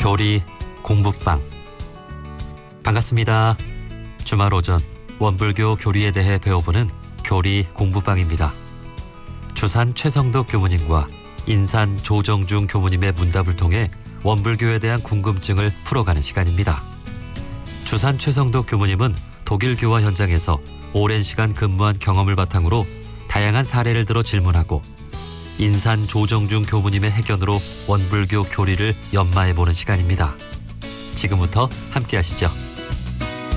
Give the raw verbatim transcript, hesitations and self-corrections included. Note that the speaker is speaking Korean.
교리 공부방. 반갑습니다. 주말 오전 원불교 교리에 대해 배워보는 교리 공부방입니다. 주산 최성덕 교무님과 인산 조정중 교무님의 문답을 통해 원불교에 대한 궁금증을 풀어가는 시간입니다. 주산 최성덕 교무님은 독일교화 현장에서 오랜 시간 근무한 경험을 바탕으로 다양한 사례를 들어 질문하고, 인산 조정중 교무님의 해견으로 원불교 교리를 연마해보는 시간입니다. 지금부터 함께 하시죠.